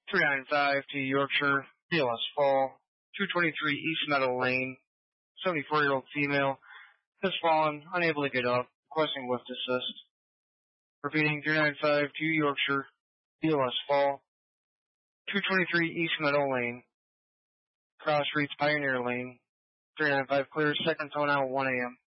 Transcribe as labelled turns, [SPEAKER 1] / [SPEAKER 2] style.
[SPEAKER 1] 395 to Yorkshire, PLS Fall, 223 East Meadow Lane, 74-year-old female, has fallen, unable to get up, requesting lift assist. Repeating, 395 to Yorkshire, PLS Fall, 223 East Meadow Lane, Cross Streets Pioneer Lane, 395 clear, second tow now at 1 a.m.